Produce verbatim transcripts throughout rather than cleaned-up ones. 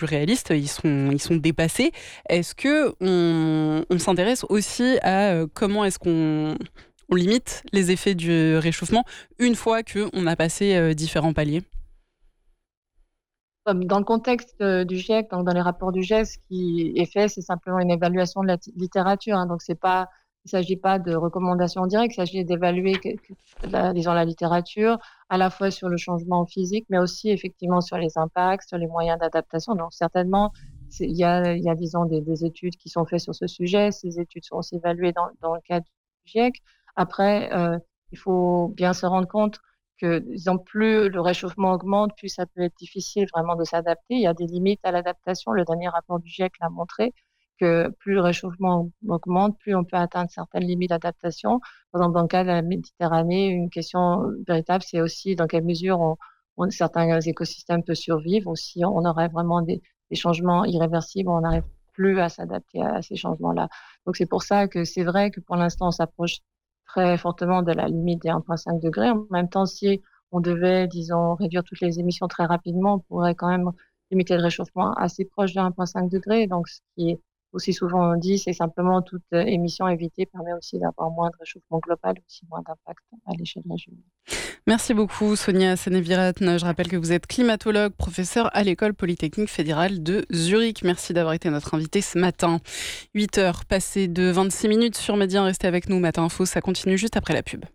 plus réalistes, ils sont, ils sont dépassés. Est-ce que on, on s'intéresse aussi à euh, comment est-ce qu'on on limite les effets du réchauffement une fois qu'on a passé euh, différents paliers? Comme dans le contexte, heu, du GIEC, donc dans les rapports du GIEC, ce qui est fait, c'est simplement une évaluation de la ti littérature, hein, donc c'est pas il s'agit pas de recommandations directes, il s'agit d'évaluer que que la disons la littérature, à la fois sur le changement physique, mais aussi effectivement sur les impacts, sur les moyens d'adaptation. Donc certainement, c'est il y a il y a disons des des études qui sont faites sur ce sujet. Ces études sont aussi évaluées dans dans le cadre du GIEC. Après, heu, il faut bien se rendre compte que disons plus le réchauffement augmente, plus ça peut être difficile vraiment de s'adapter. Il y a des limites à l'adaptation. Le dernier rapport du GIEC l'a montré que plus le réchauffement augmente, plus on peut atteindre certaines limites d'adaptation. Par exemple, dans le cas de la Méditerranée, une question véritable, c'est aussi dans quelle mesure on on certains écosystèmes peuvent survivre ou si on aurait vraiment des des changements irréversibles, on n'arrive plus à s'adapter à ces changements-là. Donc c'est pour ça que c'est vrai que pour l'instant, on s'approche très fortement de la limite des un virgule cinq degrés. En même temps, si on devait, disons, réduire toutes les émissions très rapidement, on pourrait quand même limiter le réchauffement assez proche de un virgule cinq degrés. Donc ce qui est aussi souvent dit, c'est simplement toute, heu, émission évitée permet aussi d'avoir moins de réchauffement global, aussi moins d'impact à l'échelle régionale. Merci beaucoup Sonia Seneviratne. Je rappelle que vous êtes climatologue, professeur à l'École polytechnique fédérale de Zurich. Merci d'avoir été notre invité ce matin. huit heures passées de vingt-six minutes sur Média. Restez avec nous, Matin Info, ça continue juste après la pub.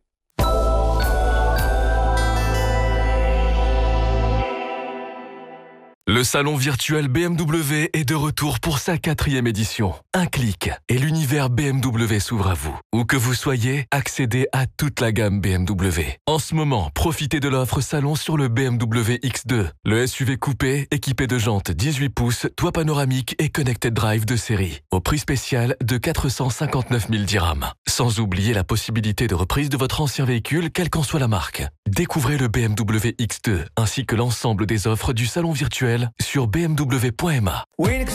Le salon virtuel B M W est de retour pour sa quatrième édition. Un clic et l'univers B M W s'ouvre à vous. Où que vous soyez, accédez à toute la gamme B M W. En ce moment, profitez de l'offre salon sur le B M W X deux. Le S U V coupé, équipé de jantes dix-huit pouces, toit panoramique et connected drive de série. Au prix spécial de quatre cent cinquante-neuf mille dirhams. Sans oublier la possibilité de reprise de votre ancien véhicule, quelle qu'en soit la marque. Découvrez le B M W X deux ainsi que l'ensemble des offres du salon virtuel sur b m w point m a.